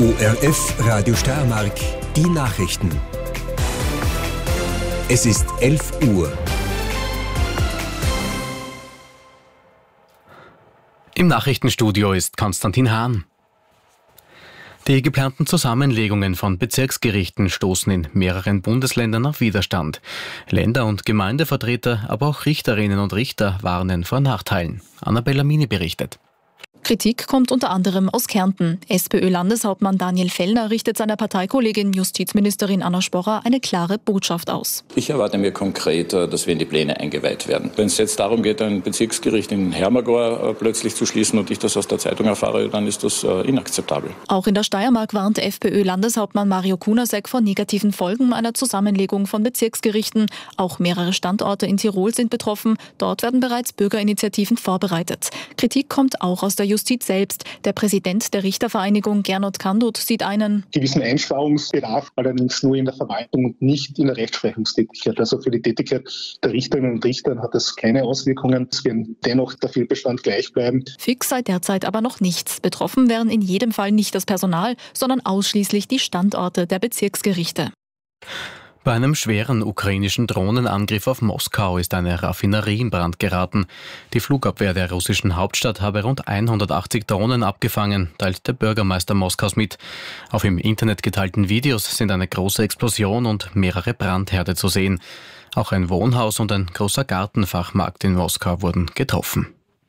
ORF Radio Steiermark, die Nachrichten. Es ist 11 Uhr. Im Nachrichtenstudio ist Konstantin Hahn. Die geplanten Zusammenlegungen von Bezirksgerichten stoßen in mehreren Bundesländern auf Widerstand. Länder- und Gemeindevertreter, aber auch Richterinnen und Richter warnen vor Nachteilen. Annabella Mini berichtet. Kritik kommt unter anderem aus Kärnten. SPÖ-Landeshauptmann Daniel Fellner richtet seiner Parteikollegin Justizministerin Anna Sporrer eine klare Botschaft aus. Ich erwarte mir konkret, dass wir in die Pläne eingeweiht werden. Wenn es jetzt darum geht, ein Bezirksgericht in Hermagor plötzlich zu schließen und ich das aus der Zeitung erfahre, dann ist das inakzeptabel. Auch in der Steiermark warnt FPÖ-Landeshauptmann Mario Kunasek vor negativen Folgen einer Zusammenlegung von Bezirksgerichten. Auch mehrere Standorte in Tirol sind betroffen. Dort werden bereits Bürgerinitiativen vorbereitet. Kritik kommt auch aus der Justiz selbst. Der Präsident der Richtervereinigung Gernot Kandut sieht einen gewissen Einsparungsbedarf, allerdings nur in der Verwaltung und nicht in der Rechtsprechungstätigkeit. Also für die Tätigkeit der Richterinnen und Richter hat das keine Auswirkungen. Es wird dennoch der Fehlbestand gleich bleiben. Fix sei derzeit aber noch nichts. Betroffen wären in jedem Fall nicht das Personal, sondern ausschließlich die Standorte der Bezirksgerichte. Bei einem schweren ukrainischen Drohnenangriff auf Moskau ist eine Raffinerie in Brand geraten. Die Flugabwehr der russischen Hauptstadt habe rund 180 Drohnen abgefangen, teilt der Bürgermeister Moskaus mit. Auf im Internet geteilten Videos sind eine große Explosion und mehrere Brandherde zu sehen. Auch ein Wohnhaus und ein großer Gartenfachmarkt in Moskau wurden getroffen.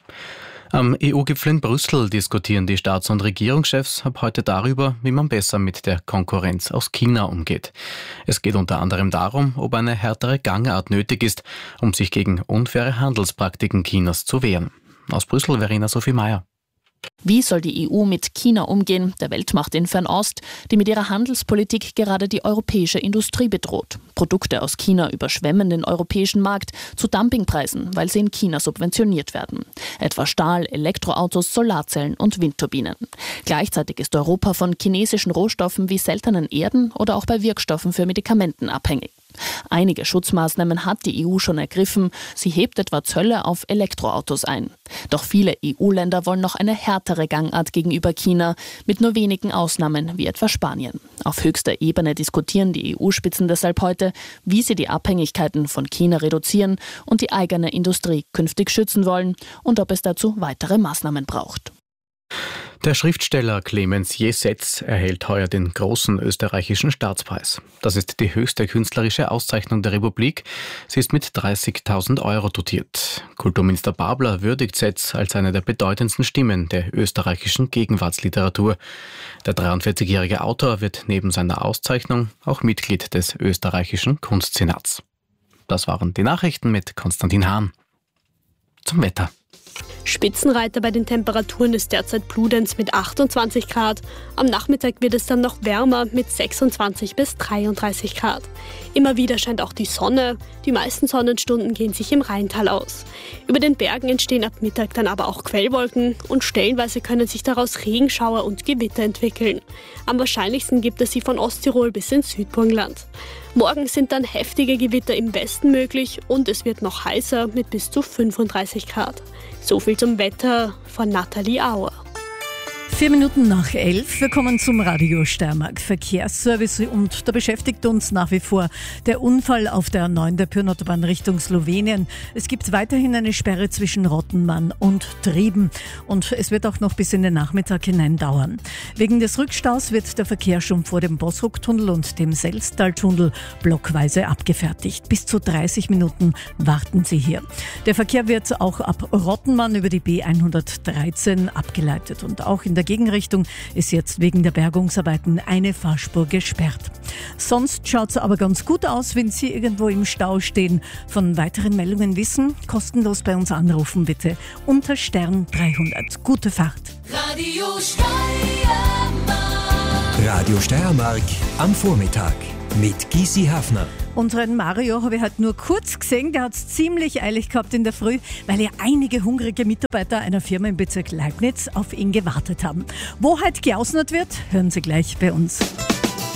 Am EU-Gipfel in Brüssel diskutieren die Staats- und Regierungschefs ab heute darüber, wie man besser mit der Konkurrenz aus China umgeht. Es geht unter anderem darum, ob eine härtere Gangart nötig ist, um sich gegen unfaire Handelspraktiken Chinas zu wehren. Aus Brüssel Verena Sophie Meyer. Wie soll die EU mit China umgehen, der Weltmacht in Fernost, die mit ihrer Handelspolitik gerade die europäische Industrie bedroht? Produkte aus China überschwemmen den europäischen Markt zu Dumpingpreisen, weil sie in China subventioniert werden. Etwa Stahl, Elektroautos, Solarzellen und Windturbinen. Gleichzeitig ist Europa von chinesischen Rohstoffen wie seltenen Erden oder auch bei Wirkstoffen für Medikamenten abhängig. Einige Schutzmaßnahmen hat die EU schon ergriffen. Sie hebt etwa Zölle auf Elektroautos ein. Doch viele EU-Länder wollen noch eine härtere Gangart gegenüber China, mit nur wenigen Ausnahmen wie etwa Spanien. Auf höchster Ebene diskutieren die EU-Spitzen deshalb heute, wie sie die Abhängigkeiten von China reduzieren und die eigene Industrie künftig schützen wollen und ob es dazu weitere Maßnahmen braucht. Der Schriftsteller Clemens Jesetz erhält heuer den großen österreichischen Staatspreis. Das ist die höchste künstlerische Auszeichnung der Republik. Sie ist mit 30.000 € dotiert. Kulturminister Babler würdigt Setz als eine der bedeutendsten Stimmen der österreichischen Gegenwartsliteratur. Der 43-jährige Autor wird neben seiner Auszeichnung auch Mitglied des österreichischen Kunstsenats. Das waren die Nachrichten mit Konstantin Hahn. Zum Wetter. Spitzenreiter bei den Temperaturen ist derzeit Bludenz mit 28 Grad. Am Nachmittag wird es dann noch wärmer mit 26 bis 33 Grad. Immer wieder scheint auch die Sonne. Die meisten Sonnenstunden gehen sich im Rheintal aus. Über den Bergen entstehen ab Mittag dann aber auch Quellwolken und stellenweise können sich daraus Regenschauer und Gewitter entwickeln. Am wahrscheinlichsten gibt es sie von Osttirol bis ins Südburgenland. Morgen sind dann heftige Gewitter im Westen möglich und es wird noch heißer mit bis zu 35 Grad. So viel zum Wetter von Nathalie Auer. 4 Minuten nach 11. Wir kommen zum Radio Steiermark Verkehrsservice und da beschäftigt uns nach wie vor der Unfall auf der A9 der Pyrnautobahn Richtung Slowenien. Es gibt weiterhin eine Sperre zwischen Rottenmann und Trieben und es wird auch noch bis in den Nachmittag hinein dauern. Wegen des Rückstaus wird der Verkehr schon vor dem Bossrucktunnel und dem Selztaltunnel blockweise abgefertigt. Bis zu 30 Minuten warten Sie hier. Der Verkehr wird auch ab Rottenmann über die B113 abgeleitet und auch in der Gegenrichtung ist jetzt wegen der Bergungsarbeiten eine Fahrspur gesperrt. Sonst schaut es aber ganz gut aus, wenn Sie irgendwo im Stau stehen. Von weiteren Meldungen wissen, kostenlos bei uns anrufen bitte. Unter Stern 300. Gute Fahrt. Radio Steiermark am Vormittag mit Gysi Hafner. Unseren Mario habe ich halt nur kurz gesehen, der hat es ziemlich eilig gehabt in der Früh, weil ja einige hungrige Mitarbeiter einer Firma im Bezirk Leibniz auf ihn gewartet haben. Wo heute geausnet wird, hören Sie gleich bei uns.